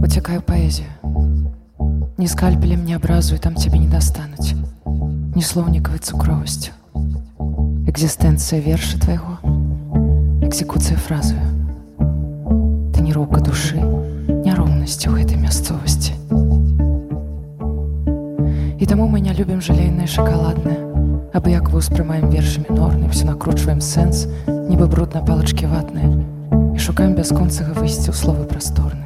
Уцякаю паэзію. Ні скальпелем, ні абразу, і там цябе не дастануць. Ні слоўнікавай цукровасцю. Экзістэнцыя верша твайго, экзекуцыя фразою. Таніроўка душы, няроўнасці ў гэтай мясцовасці. І таму мы не любім жалейнае шакаладнае, абы як вы ўспрымаем вершы мінорны, ўсё накручваем сэнс, нібы бруд на палачкі ватныя, і шукаем бясконцага выйсця ў словы прасторныя.